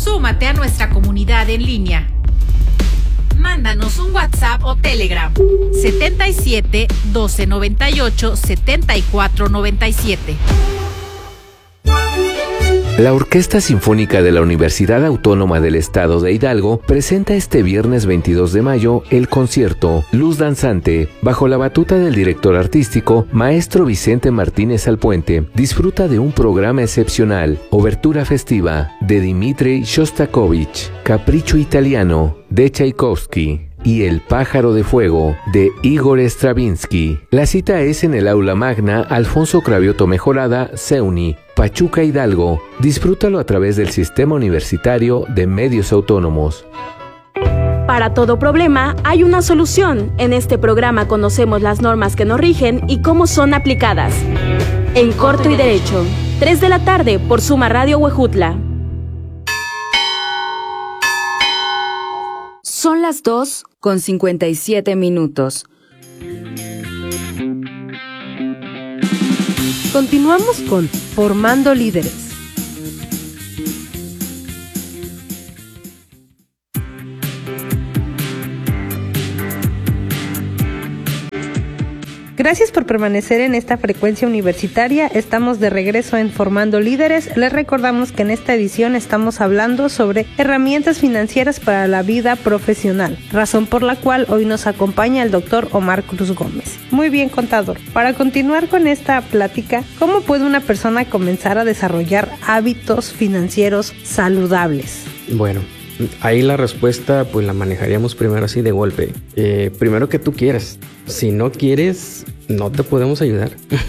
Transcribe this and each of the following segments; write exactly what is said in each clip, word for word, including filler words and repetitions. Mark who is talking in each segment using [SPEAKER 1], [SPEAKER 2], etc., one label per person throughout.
[SPEAKER 1] Súmate a nuestra comunidad en línea. Mándanos un WhatsApp o Telegram setenta y siete, doce noventa y ocho, setenta y cuatro noventa y siete.
[SPEAKER 2] La Orquesta Sinfónica de la Universidad Autónoma del Estado de Hidalgo presenta este viernes veintidós de mayo el concierto Luz Danzante, bajo la batuta del director artístico, maestro Vicente Martínez Alpuente. Disfruta de un programa excepcional, obertura festiva de Dmitri Shostakovich, Capricho Italiano de Tchaikovsky y El Pájaro de Fuego de Igor Stravinsky. La cita es en el Aula Magna Alfonso Cravioto Mejorada, CEUNY, Pachuca, Hidalgo. Disfrútalo a través del Sistema Universitario de Medios Autónomos.
[SPEAKER 3] Para todo problema hay una solución. En este programa conocemos las normas que nos rigen y cómo son aplicadas. En Corto y Derecho, tres de la tarde por Suma Radio Huejutla.
[SPEAKER 4] Son las dos con cincuenta y siete minutos.
[SPEAKER 5] Continuamos con Formando Líderes. Gracias por permanecer en esta frecuencia universitaria. Estamos de regreso en Formando Líderes. Les recordamos que en esta edición estamos hablando sobre herramientas financieras para la vida profesional, razón por la cual hoy nos acompaña el doctor Omar Cruz Gómez. Muy bien, contador. Para continuar con esta plática, ¿cómo puede una persona comenzar a desarrollar hábitos financieros saludables?
[SPEAKER 6] Bueno, ahí la respuesta pues la manejaríamos primero así de golpe. Eh, primero que tú quieras. Si no quieres, no te podemos ayudar.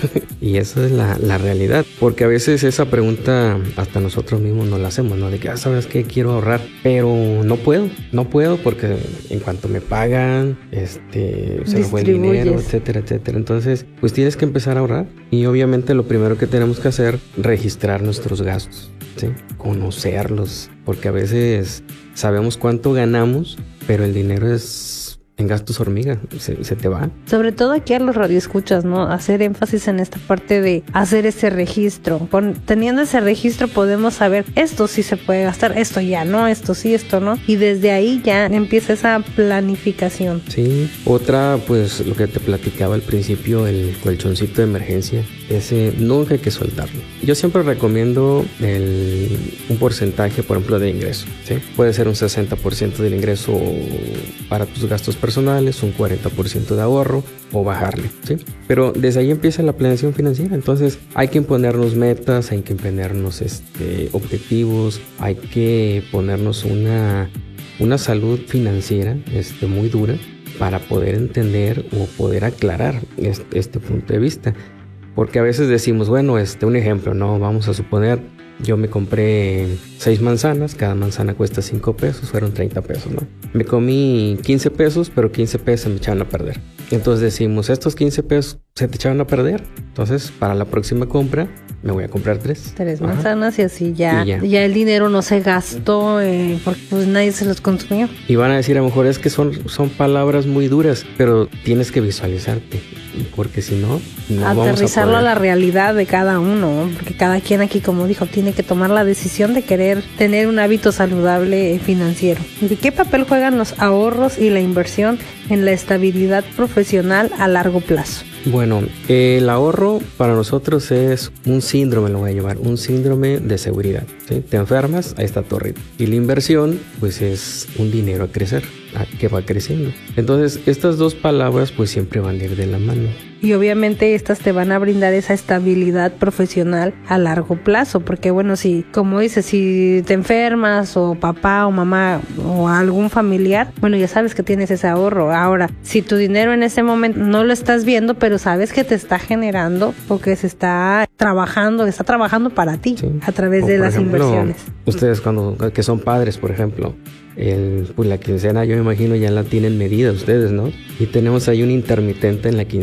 [SPEAKER 6] Y esa es la, la realidad. Porque a veces esa pregunta hasta nosotros mismos nos la hacemos, ¿no? De que, ah, ¿sabes qué? Quiero ahorrar, pero no puedo. No puedo porque en cuanto me pagan, este, se me fue el dinero, etcétera, etcétera. Entonces, pues tienes que empezar a ahorrar. Y obviamente lo primero que tenemos que hacer, registrar nuestros gastos, ¿sí? Conocerlos. Porque a veces sabemos cuánto ganamos, pero el dinero es en gastos hormiga, se, se te va.
[SPEAKER 5] Sobre todo aquí a los radioescuchas, ¿no? Hacer énfasis en esta parte de hacer ese registro. Con, teniendo ese registro podemos saber esto sí se puede gastar, esto ya no, esto sí, esto no. Y desde ahí ya empieza esa planificación.
[SPEAKER 6] Sí. Otra, pues lo que te platicaba al principio, el colchoncito de emergencia. Ese nunca hay que soltarlo. Yo siempre recomiendo el, un porcentaje, por ejemplo, de ingreso, ¿sí? Puede ser un sesenta por ciento del ingreso para tus gastos personales, un cuarenta por ciento de ahorro o bajarle, ¿sí? Pero desde ahí empieza la planeación financiera. Entonces hay que imponernos metas, hay que imponernos este, objetivos, hay que ponernos una, una salud financiera este, muy dura para poder entender o poder aclarar este, este punto de vista. Porque a veces decimos, bueno, este, un ejemplo, no, vamos a suponer, yo me compré seis manzanas, cada manzana cuesta cinco pesos, fueron treinta pesos, ¿no? Me comí quince pesos, pero quince pesos me echaron a perder. Entonces decimos, estos quince pesos se te echaron a perder, entonces para la próxima compra me voy a comprar tres.
[SPEAKER 5] Tres manzanas. Ajá. Y así ya, y ya ya el dinero no se gastó eh, porque pues nadie se los consumió.
[SPEAKER 6] Y van a decir, a lo mejor es que son, son palabras muy duras, pero tienes que visualizarte, porque si no, no vamos a poder.
[SPEAKER 5] Aterrizarlo a la realidad de cada uno, porque cada quien aquí, como dijo, tiene que tomar la decisión de querer tener un hábito saludable financiero. ¿De qué papel juegan los ahorros y la inversión en la estabilidad profesional a largo plazo?
[SPEAKER 6] Bueno, el ahorro para nosotros es un síndrome, lo voy a llamar, un síndrome de seguridad, ¿sí? Te enfermas, ahí está tu ahorrito. Y la inversión, pues es un dinero a crecer, a que va creciendo. Entonces, estas dos palabras, pues siempre van a ir de la mano.
[SPEAKER 5] Y obviamente estas te van a brindar esa estabilidad profesional a largo plazo, porque bueno, si, como dices, si te enfermas o papá o mamá o algún familiar, bueno, ya sabes que tienes ese ahorro. Ahora, si tu dinero en ese momento no lo estás viendo, pero sabes que te está generando o que se está trabajando, está trabajando para ti, sí, a través o de las ejemplo, inversiones.
[SPEAKER 6] Ustedes cuando que son padres, por ejemplo, el, pues la quincena yo me imagino ya la tienen medida ustedes, ¿no? Y tenemos ahí un intermitente en la quincena de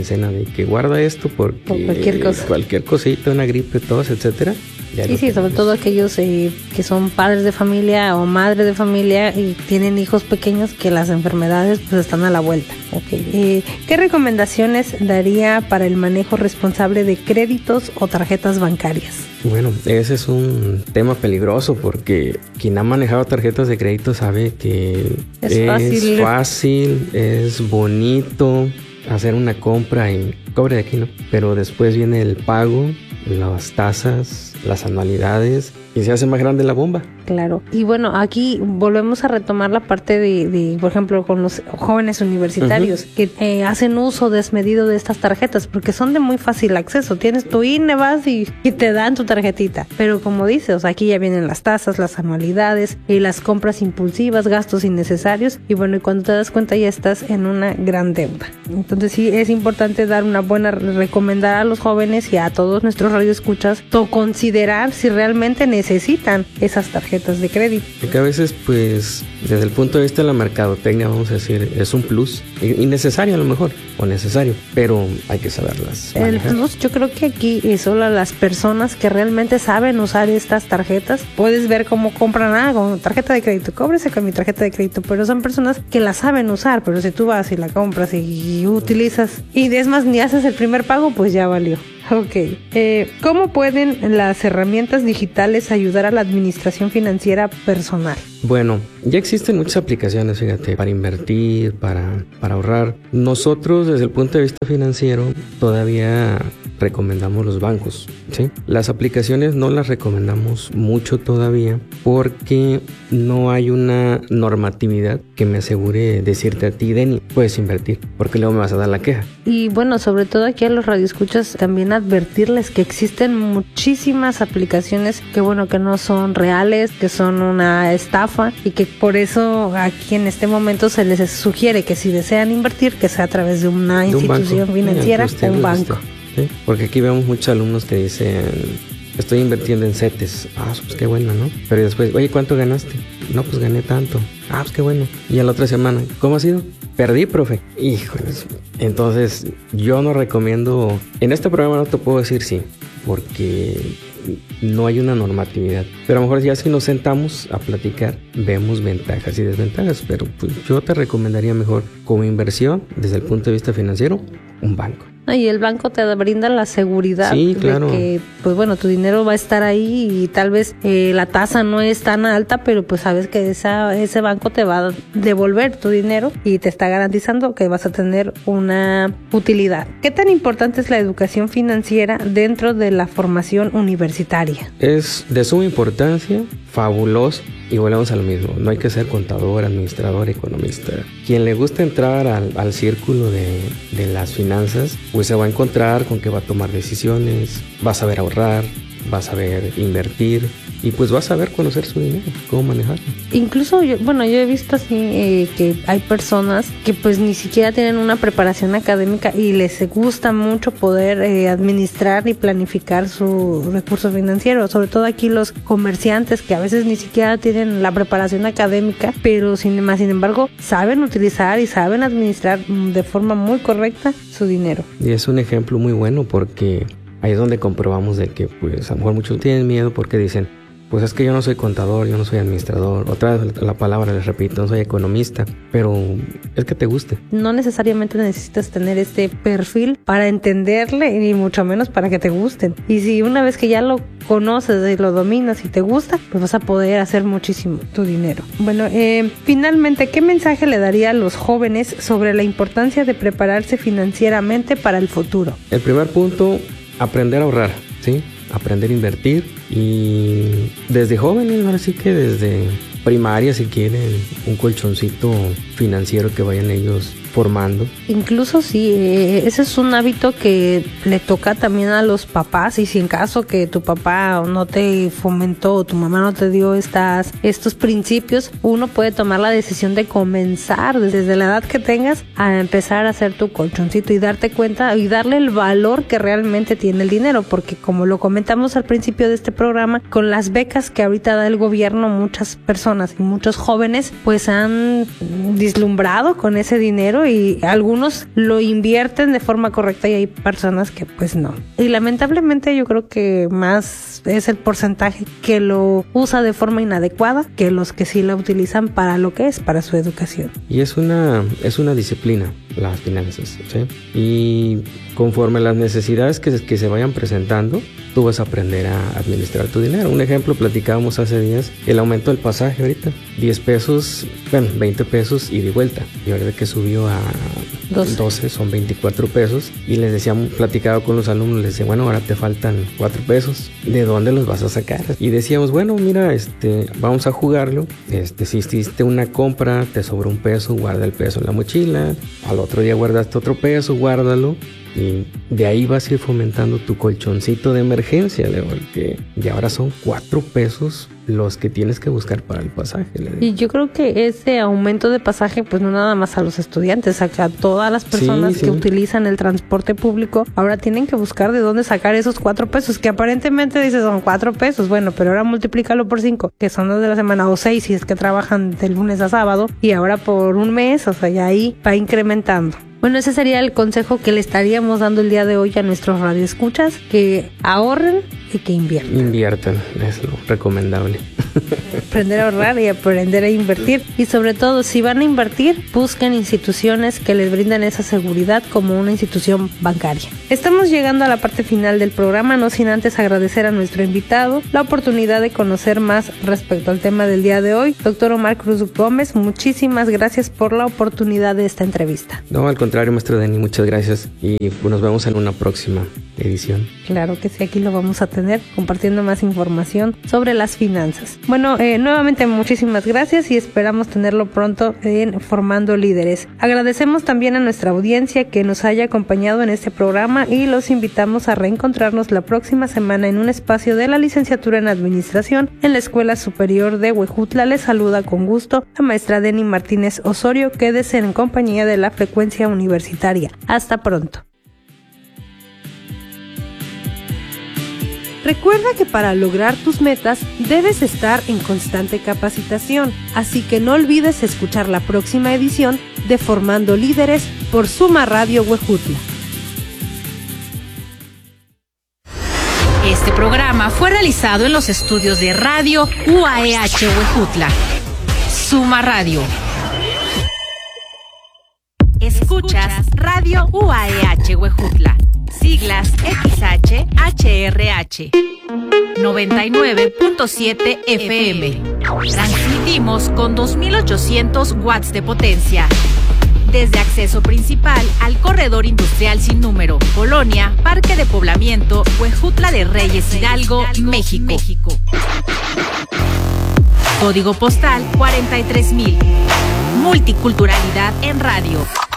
[SPEAKER 6] y que guarda esto porque
[SPEAKER 5] por cualquier cosa.
[SPEAKER 6] Cualquier cosita, una gripe, tos, etcétera.
[SPEAKER 5] Sí, sí, sobre todo aquellos eh, que son padres de familia o madres de familia y tienen hijos pequeños, que las enfermedades pues están a la vuelta. Okay. Eh, ¿Qué recomendaciones daría para el manejo responsable de créditos o tarjetas bancarias?
[SPEAKER 6] Bueno, ese es un tema peligroso porque quien ha manejado tarjetas de crédito sabe que
[SPEAKER 5] es,
[SPEAKER 6] es
[SPEAKER 5] fácil.
[SPEAKER 6] fácil, es bonito hacer una compra y cobre de aquí, ¿no? Pero después viene el pago, las tasas, las anualidades y se hace más grande la bomba.
[SPEAKER 5] Claro. Y bueno, aquí volvemos a retomar la parte de, de por ejemplo, con los jóvenes universitarios, uh-huh, que eh, hacen uso desmedido de estas tarjetas porque son de muy fácil acceso. Tienes tu I N E, vas y, y te dan tu tarjetita. Pero como dices, o sea, aquí ya vienen las tasas, las anualidades y las compras impulsivas, gastos innecesarios. Y bueno, y cuando te das cuenta ya estás en una gran deuda. Entonces sí es importante dar una buena, recomendar a los jóvenes y a todos nuestros radioescuchas to considerar si realmente necesitan esas tarjetas de crédito.
[SPEAKER 6] Que a veces, pues, desde el punto de vista de la mercadotecnia, vamos a decir, es un plus, innecesario a lo mejor, o necesario, pero hay que saberlas manejar.
[SPEAKER 5] El plus, yo creo que aquí es solo las personas que realmente saben usar estas tarjetas. Puedes ver cómo compran algo, con tarjeta de crédito, cóbrese con mi tarjeta de crédito, pero son personas que la saben usar. Pero si tú vas y la compras y, y utilizas, y es más, ni haces el primer pago, pues ya valió. Ok. Eh, ¿Cómo pueden las herramientas digitales ayudar a la administración financiera personal?
[SPEAKER 6] Bueno, ya existen muchas aplicaciones, fíjate, para invertir, para, para ahorrar. Nosotros, desde el punto de vista financiero, todavía recomendamos los bancos, ¿sí? Las aplicaciones no las recomendamos mucho todavía porque no hay una normatividad que me asegure decirte a ti, Denny, puedes invertir, porque luego me vas a dar la queja.
[SPEAKER 5] Y bueno, sobre todo aquí a los radioescuchas también advertirles que existen muchísimas aplicaciones que bueno, que no son reales, que son una estafa y que por eso aquí en este momento se les sugiere que si desean invertir, que sea a través de una de institución un financiera o un banco.
[SPEAKER 6] ¿Sí? Porque aquí vemos muchos alumnos que dicen, estoy invirtiendo en CETES. Ah, pues qué bueno, ¿no? Pero después, oye, ¿cuánto ganaste? No, pues gané tanto. Ah, pues qué bueno. Y a la otra semana, ¿cómo ha sido? Perdí, profe. Híjoles. Entonces, yo no recomiendo, en este programa no te puedo decir sí, porque no hay una normatividad. Pero a lo mejor ya si nos sentamos a platicar, vemos ventajas y desventajas. Pero pues, yo te recomendaría mejor como inversión, desde el punto de vista financiero, un banco.
[SPEAKER 5] Y el banco te brinda la seguridad,
[SPEAKER 6] sí, claro,
[SPEAKER 5] de que, pues bueno, tu dinero va a estar ahí y tal vez eh, la tasa no es tan alta, pero pues sabes que esa, ese banco te va a devolver tu dinero y te está garantizando que vas a tener una utilidad. ¿Qué tan importante es la educación financiera dentro de la formación universitaria?
[SPEAKER 6] Es de suma importancia, fabuloso. Y volvemos a lo mismo, no hay que ser contador, administrador, economista. Quien le gusta entrar al, al círculo de, de las finanzas, pues se va a encontrar con que va a tomar decisiones, va a saber ahorrar, va a saber invertir y pues va a saber conocer su dinero, cómo manejarlo.
[SPEAKER 5] Incluso, yo, bueno, yo he visto así eh, que hay personas que pues ni siquiera tienen una preparación académica y les gusta mucho poder eh, administrar y planificar su recurso financiero, sobre todo aquí los comerciantes que a veces ni siquiera tienen la preparación académica, pero sin más, sin embargo, saben utilizar y saben administrar de forma muy correcta su dinero.
[SPEAKER 6] Y es un ejemplo muy bueno porque ahí es donde comprobamos de que pues a lo mejor muchos tienen miedo porque dicen, pues es que yo no soy contador, yo no soy administrador, otra vez la palabra les repito, no soy economista, pero es que te guste.
[SPEAKER 5] No necesariamente necesitas tener este perfil para entenderle, ni mucho menos para que te gusten. Y si una vez que ya lo conoces y lo dominas y te gusta, pues vas a poder hacer muchísimo tu dinero. Bueno, eh, finalmente, ¿qué mensaje le daría a los jóvenes sobre la importancia de prepararse financieramente para el futuro?
[SPEAKER 6] El primer punto, aprender a ahorrar, ¿sí? Aprender a invertir y desde jóvenes, ahora sí que desde primaria si quieren, un colchoncito financiero que vayan ellos formando.
[SPEAKER 5] Incluso sí, eh, ese es un hábito que le toca también a los papás y si en caso que tu papá no te fomentó o tu mamá no te dio estas, estos principios, uno puede tomar la decisión de comenzar desde la edad que tengas a empezar a hacer tu colchoncito y darte cuenta y darle el valor que realmente tiene el dinero, porque como lo comentamos al principio de este programa, con las becas que ahorita da el gobierno, muchas personas y muchos jóvenes pues han deslumbrado con ese dinero dinero y algunos lo invierten de forma correcta y hay personas que pues no. Y lamentablemente yo creo que más es el porcentaje que lo usa de forma inadecuada que los que sí la utilizan para lo que es, para su educación.
[SPEAKER 6] Y es una, es una disciplina, las finanzas, ¿sí? Y conforme las necesidades que, que se vayan presentando, tú vas a aprender a administrar tu dinero. Un ejemplo, platicábamos hace días, el aumento del pasaje ahorita, diez pesos, bueno, veinte pesos ida y vuelta. Y ahorita que subió a doce, son veinticuatro pesos. Y les decíamos, platicaba con los alumnos, les decía, bueno, ahora te faltan cuatro pesos. ¿De dónde los vas a sacar? Y decíamos, bueno, mira, este, vamos a jugarlo. Este, si hiciste una compra, te sobra un peso, guarda el peso en la mochila. Al otro día guardaste otro peso, guárdalo. Y de ahí vas a ir fomentando tu colchoncito de emergencia, porque ya ahora son cuatro pesos los que tienes que buscar para el pasaje.
[SPEAKER 5] Y yo creo que ese aumento de pasaje, pues no nada más a los estudiantes, a todas las personas sí, sí. que utilizan el transporte público, ahora tienen que buscar de dónde sacar esos cuatro pesos, que aparentemente dices son cuatro pesos, bueno, pero ahora multiplícalo por cinco, que son dos de la semana, o seis si es que trabajan de lunes a sábado, y ahora por un mes, o sea, ya ahí va incrementando. Bueno, ese sería el consejo que le estaríamos dando el día de hoy a nuestros radioescuchas, que ahorren y que inviertan.
[SPEAKER 6] Inviertan, es lo recomendable.
[SPEAKER 5] Aprender a ahorrar y aprender a invertir. Y sobre todo, si van a invertir, busquen instituciones que les brindan esa seguridad como una institución bancaria. Estamos llegando a la parte final del programa, no sin antes agradecer a nuestro invitado la oportunidad de conocer más respecto al tema del día de hoy. Doctor Omar Cruz Gómez, muchísimas gracias por la oportunidad de esta entrevista.
[SPEAKER 6] No, al contrario, maestro Dani, muchas gracias y nos vemos en una próxima edición.
[SPEAKER 5] Claro que sí, aquí lo vamos a tener compartiendo más información sobre las finanzas. Bueno, eh, nuevamente muchísimas gracias y esperamos tenerlo pronto en Formando Líderes. Agradecemos también a nuestra audiencia que nos haya acompañado en este programa y los invitamos a reencontrarnos la próxima semana en un espacio de la licenciatura en Administración en la Escuela Superior de Huejutla. Les saluda con gusto la maestra Deni Martínez Osorio. Quédese en compañía de la frecuencia universitaria. Hasta pronto. Recuerda que para lograr tus metas debes estar en constante capacitación, así que no olvides escuchar la próxima edición de Formando Líderes por Suma Radio Huejutla.
[SPEAKER 1] Este programa fue realizado en los estudios de Radio U A E H Huejutla. Suma Radio. Escuchas Radio U A E H Huejutla. Siglas X H H R H noventa y nueve punto siete F M. Transmitimos con dos mil ochocientos watts de potencia. Desde acceso principal al corredor industrial sin número, Colonia, Parque de Poblamiento, Huejutla de Reyes, Hidalgo, México. México. Código postal cuarenta y tres mil. Multiculturalidad en radio.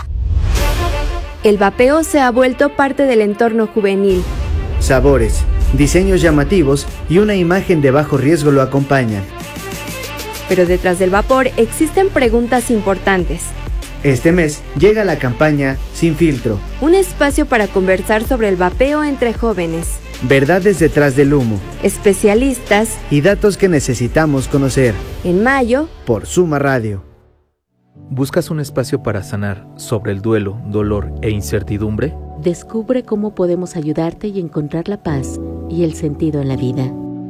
[SPEAKER 7] El vapeo se ha vuelto parte del entorno juvenil.
[SPEAKER 8] Sabores, diseños llamativos y una imagen de bajo riesgo lo acompañan.
[SPEAKER 7] Pero detrás del vapor existen preguntas importantes.
[SPEAKER 8] Este mes llega la campaña Sin Filtro.
[SPEAKER 7] Un espacio para conversar sobre el vapeo entre jóvenes.
[SPEAKER 8] Verdades detrás del humo.
[SPEAKER 7] Especialistas.
[SPEAKER 8] Y datos que necesitamos conocer.
[SPEAKER 7] En mayo.
[SPEAKER 8] Por Suma Radio.
[SPEAKER 9] ¿Buscas un espacio para sanar sobre el duelo, dolor e incertidumbre?
[SPEAKER 10] Descubre cómo podemos ayudarte y encontrar la paz y el sentido en la vida.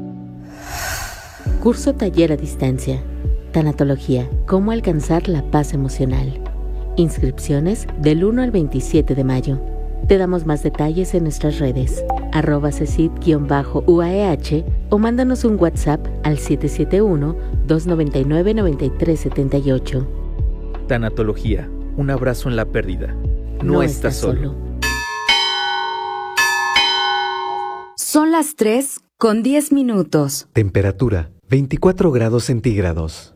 [SPEAKER 10] Curso taller a distancia. Tanatología. Cómo alcanzar la paz emocional. Inscripciones del uno al veintisiete de mayo. Te damos más detalles en nuestras redes, arroba cecit-U A E H o mándanos un WhatsApp al siete siete uno, dos nueve nueve, nueve tres siete ocho.
[SPEAKER 9] Tanatología, un abrazo en la pérdida. No, no estás solo. solo.
[SPEAKER 4] Son las tres con diez minutos.
[SPEAKER 11] Temperatura, veinticuatro grados centígrados.